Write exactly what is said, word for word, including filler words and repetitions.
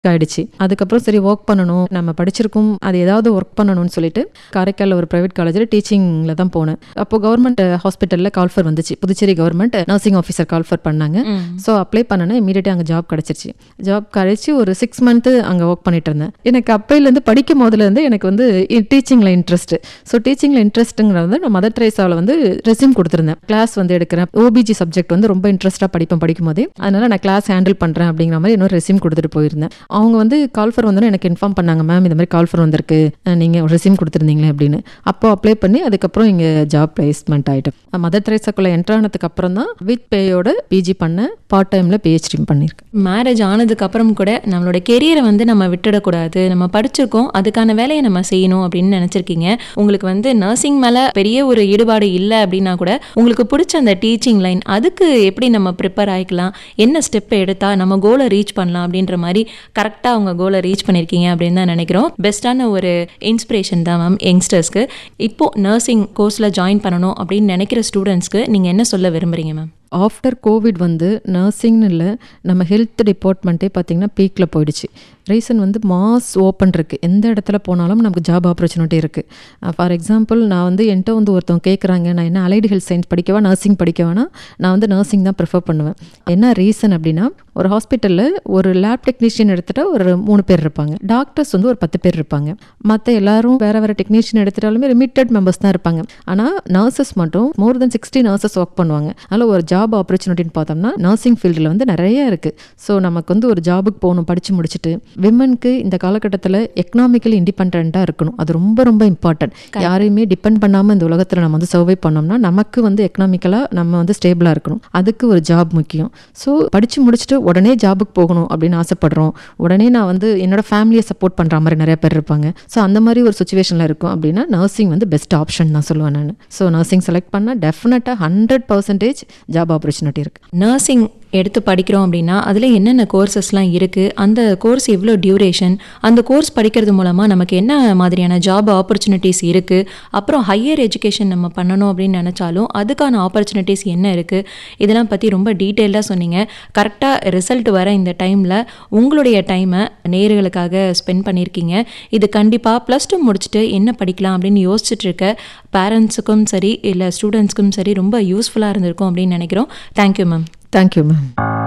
ஆயிடுச்சு. அதுக்கப்புறம் சரி ஒர்க் பண்ணணும், நம்ம படிச்சிருக்கோம், அது ஏதாவது ஒர்க் பண்ணணும்னு சொல்லிட்டு காரைக்காலில் ஒரு ப்ரைவேட் காலேஜில் டீச்சிங்கில் தான் போனேன். அப்போ கவர்மெண்ட் ஹாஸ்பிட்டலில் கால்ஃபர் வந்துச்சு, Puducherry government nursing officer call for பண்ணாங்க. ஸோ அப்ளை பண்ணேன்னா இமீடியட்டாக அங்கே ஜாப் கிடச்சிருச்சு. ஜாப் கிடைச்சி ஒரு சிக்ஸ் மந்த்து அங்கே ஒர்க் பண்ணிட்டு இருந்தேன். எனக்கு அப்பையிலேருந்து படிக்கும் போதுலேருந்து எனக்கு வந்து டீச்சிங்கில் இன்ட்ரெஸ்ட். ஸோ டீச்சிங்கில் இன்ட்ரெஸ்ட்டுங்கிறது நான் மதர் தெரேசாவில் வந்து ரெஸ்யூம் கொடுத்துருந்தேன். கிளாஸ் வந்து எடுக்கிறேன், ஓபிஜி சப்ஜெக்ட் வந்து ரொம்ப இன்ட்ரெஸ்ட்டாக படிப்பேன் படிக்கும் போதே, அதனால நான் கிளாஸ் ஹேண்டில் பண்ணுறேன் அப்படிங்கிற மாதிரி இன்னொரு ரெஸ்யூம் கொடுத்துட்டு போயிருந்தேன். அவங்க வந்து கால்ஃபர் வந்தோன்னு எனக்கு இன்ஃபார்ம் பண்ணாங்க, மேம் இந்த மாதிரி கால்ஃபர் வந்திருக்கு, நீங்கள் ரெஸ்யூம் கொடுத்துருந்தீங்களே அப்படின்னு. அப்போ அப்ளை பண்ணி அதுக்கப்புறம் இங்கே ஜாப் பிளேஸ்மெண்ட் ஆகிட்டேன். மதர் தெரேசாக்குள்ளே என்ட்ரு ஆனதுக்கு அப்புறம் தான் வித் பேயோட பிஜி பண்ணேன், பார்ட் டைமில் பிஹெச்டி பண்ணியிருக்கேன். மேரேஜ் ஆனதுக்கு அப்புறம் கூட நம்மளோட கெரியரை வந்து நம்ம விட்டுடக்கூடாது, நம்ம படிச்சிருக்கோம் அதுக்கான வேலையை நம்ம செய்யணும் அப்படின்னு நினச்சிருக்கீங்க. உங்களுக்கு வந்து நர்சிங் மேலே பெரிய ஒரு ஈடுபாடு இல்லை அப்படின்னா கூட உங்களுக்கு பிடிச்ச அந்த டீச்சிங் லைன், அதுக்கு எப்படி நம்ம ப்ரிப்பேர் ஆகிக்கலாம், என்ன ஸ்டெப் எடுத்தால் நம்ம கோலை ரீச் பண்ணலாம் அப்படின்ற மாதிரி கரெக்டாக அவங்க கோலை ரீச் பண்ணியிருக்கீங்க அப்படின்னு தான் நினைக்கிறோம். பெஸ்ட்டான ஒரு இன்ஸ்பிரேஷன் தான் மேம் யங்ஸ்டர்ஸ்க்கு. இப்போது நர்சிங் கோர்ஸில் ஜாயின் பண்ணணும் அப்படின்னு நினைக்கிற ஸ்டூடெண்ட்ஸ்க்கு நீங்கள் என்ன சொல்ல விரும்புகிறீங்க மேம்? ஆஃப்டர் கோவிட் வந்து நர்சிங்னு இல்லை, நம்ம ஹெல்த் டிபார்ட்மெண்ட்டே பார்த்திங்கன்னா பீக்கில் போயிடுச்சு. ரீசன் வந்து மாஸ் ஓப்பன் இருக்குது, எந்த இடத்துல போனாலும் நமக்கு ஜாப் ஆப்பர்ச்சுனிட்டி இருக்குது. ஃபார் எக்ஸாம்பிள் நான் வந்து என்கிட்ட வந்து ஒருத்தவங்க கேட்குறாங்க, நான் என்ன அலைடு ஹெல்த் சயின்ஸ் படிக்கவா நர்சிங் படிக்கவானா, நான் வந்து நர்சிங் தான் ப்ரிஃபர் பண்ணுவேன். என்ன ரீசன் அப்படின்னா, ஒரு ஹாஸ்பிட்டலில் ஒரு லேப் டெக்னீஷியன் எடுத்துகிட்டா ஒரு மூணு பேர் இருப்பாங்க, டாக்டர்ஸ் வந்து ஒரு பத்து பேர் இருப்பாங்க, மற்ற எல்லாரும் வேறு வேறு டெக்னீஷியன் எடுத்துட்டாலுமே லிமிட்டட் மெம்பர்ஸ் தான் இருப்பாங்க. ஆனால் நர்சஸ் மட்டும் மோர் தென் சிக்ஸ்டி நர்சஸ் ஒர்க் பண்ணுவாங்க. அதனால் ஒரு ஜாப் ஆப்பர்ச்சுனிட்டின்னு பார்த்தோம்னா நர்சிங் ஃபீல்டில் வந்து நிறைய இருக்குது. ஸோ நமக்கு வந்து ஒரு ஜாபுக்கு போகணும், படித்து முடிச்சுட்டு விமனுக்கு இந்த காலகட்டத்தில் எக்கனாமிக்கலி இண்டிபெண்ட்டாக இருக்கணும், அது ரொம்ப ரொம்ப இம்பார்ட்டன்ட். யாரையுமே டிபெண்ட் பண்ணாமல் இந்த உலகத்தில் நம்ம வந்து சர்வை பண்ணோம்னா நமக்கு வந்து எக்கனாமிக்கலாக நம்ம வந்து ஸ்டேபிளாக இருக்கணும், அதுக்கு ஒரு ஜாப் முக்கியம். ஸோ படித்து முடிச்சுட்டு உடனே ஜாபுக்கு போகணும் அப்படின்னு ஆசைப்படுறோம், உடனே நான் வந்து என்னோட ஃபேமிலியை சப்போர்ட் பண்ணுற மாதிரி நிறைய பேர் இருப்பாங்க. ஸோ அந்த மாதிரி ஒரு சுச்சுவேஷனில் இருக்கும் அப்படின்னா நர்சிங் வந்து பெஸ்ட் ஆப்ஷன் தான் சொல்லுவேன் நான். ஸோ நர்சிங் செலக்ட் பண்ணால் டெஃபினட்டாக ஹண்ட்ரட் பர்சன்டேஜ் ஜாப் ஆப்பர்ச்சுனிட்டி இருக்குது. நர்சிங் எடுத்து படிக்கிறோம் அப்படின்னா அதில் என்னென்ன கோர்சஸ்லாம் இருக்குது, அந்த கோர்ஸ் எவ்வளோ டியூரேஷன், அந்த கோர்ஸ் படிக்கிறது மூலமாக நமக்கு என்ன மாதிரியான ஜாப் ஆப்பர்ச்சுனிட்டிஸ் இருக்குது, அப்புறம் ஹையர் எஜுகேஷன் நம்ம பண்ணணும் அப்படின்னு நினச்சாலும் அதுக்கான ஆப்பர்ச்சுனிட்டிஸ் என்ன இருக்குது, இதெல்லாம் பற்றி ரொம்ப டீட்டெயில்டாக சொன்னீங்க. கரெக்டாக ரிசல்ட் வர இந்த டைமில் உங்களுடைய டைமை நேயர்களுக்காக ஸ்பெண்ட் பண்ணியிருக்கீங்க. இது கண்டிப்பாக ப்ளஸ் டூ முடிச்சுட்டு என்ன படிக்கலாம் அப்படின்னு யோசிச்சுட்டு இருக்க பேரண்ட்ஸுக்கும் சரி இல்லை ஸ்டூடெண்ட்ஸ்க்கும் சரி ரொம்ப யூஸ்ஃபுல்லாக இருந்திருக்கும் அப்படின்னு நினைக்கிறோம். Thank you ma'am. Thank you ma'am.